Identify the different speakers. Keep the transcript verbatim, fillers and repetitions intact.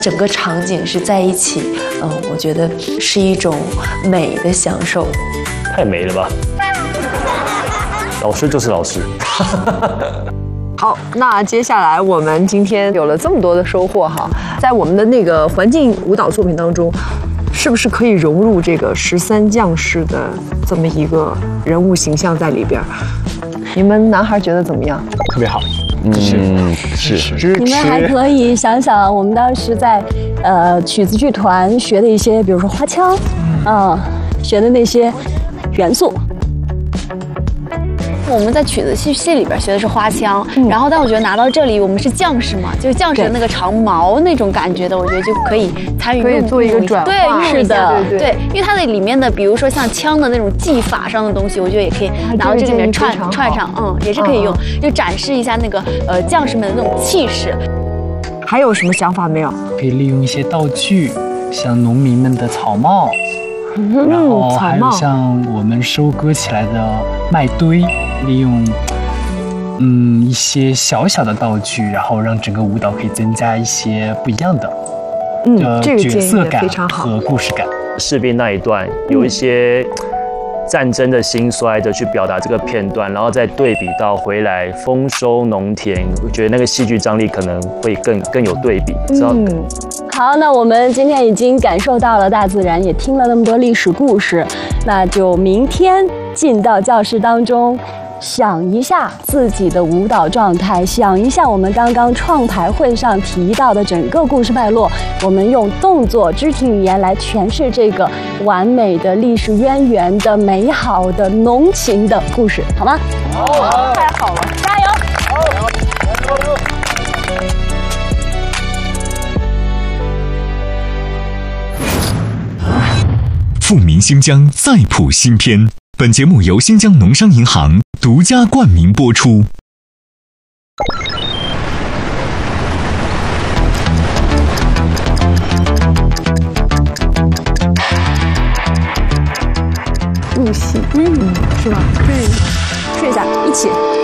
Speaker 1: 整个场景是在一起，嗯，我觉得是一种美的享受。
Speaker 2: 太美了吧！老师就是老师。
Speaker 3: 好，那接下来我们今天有了这么多的收获哈，在我们的那个环境舞蹈作品当中，是不是可以融入这个十三将士的这么一个人物形象在里边？你们男孩觉得怎么样？
Speaker 4: 特别好。
Speaker 2: 嗯，是是。
Speaker 5: 你们还可以想想，我们当时在呃曲子剧团学的一些，比如说花腔，嗯，学的那些元素。
Speaker 6: 我们在曲子戏戏里边学的是花腔，嗯、然后但我觉得拿到这里，我们是将士嘛，就将士的那个长矛那种感觉的，我觉得就可以参与，
Speaker 3: 可以做一个转化。
Speaker 6: 对，
Speaker 5: 是的，
Speaker 6: 对对，因为它的里面的，比如说像枪的那种技法上的东西，我觉得也可以拿到这里面串串上，嗯，也是可以用，就展示一下那个呃将士们的那种气势。
Speaker 3: 还有什么想法没有？
Speaker 7: 可以利用一些道具，像农民们的草帽，
Speaker 3: 嗯、
Speaker 7: 然后还有像我们收割起来的麦堆。利用嗯一些小小的道具，然后让整个舞蹈可以增加一些不一样的
Speaker 3: 嗯
Speaker 7: 呃角色感和故事感。
Speaker 2: 士兵那一段有一些战争的辛衰的去表达这个片段，然后再对比到回来丰收农田，我觉得那个戏剧张力可能会更更有对比。嗯，
Speaker 5: 好，那我们今天已经感受到了大自然，也听了那么多历史故事，那就明天进到教室当中。想一下自己的舞蹈状态，想一下我们刚刚创排会上提到的整个故事脉络，我们用动作、肢体语言来诠释这个完美的历史渊源的美好的浓情的故事，好吗？
Speaker 3: 好，太好了，
Speaker 5: 加油！
Speaker 8: 富民新疆再谱新篇。本节目由新疆农商银行独家冠名播出。
Speaker 3: 入戏，嗯，是吧？对，睡一下，一起。